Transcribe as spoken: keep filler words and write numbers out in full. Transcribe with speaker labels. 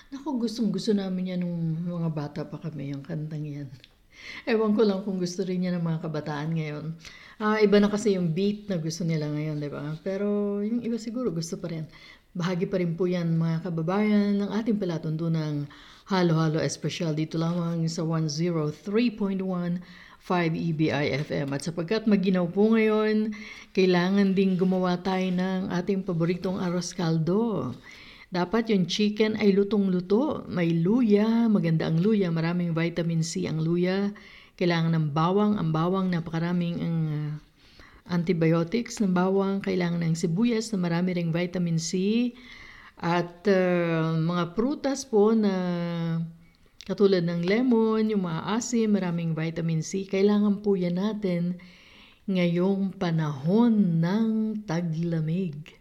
Speaker 1: Naku, gustong-gusto namin 'yan nung mga bata pa kami, yung kantang 'yan. Ewan ko lang kung gusto rin 'yan ng mga kabataan ngayon. Ah, iba na kasi yung beat na gusto nila ngayon, 'di ba? Pero yung iba siguro gusto pa rin. Bahagi pa rin po 'yan, mga kababayan, ng ating palatuntunang halo-halo espesyal dito lamang sa one oh three point one five E B I F M. At sapagkat maginaw po ngayon, kailangan ding gumawa tayo ng ating paboritong arroz caldo. Dapat yung chicken ay lutong-luto. May luya, maganda ang luya, maraming vitamin C ang luya. Kailangan ng bawang, ang bawang napakaraming ang uh, antibiotics ng bawang. Kailangan ng sibuyas na marami ring vitamin C. At uh, mga prutas po na katulad ng lemon, yung mga asim, maraming vitamin C. Kailangan po yan natin ngayong panahon ng taglamig.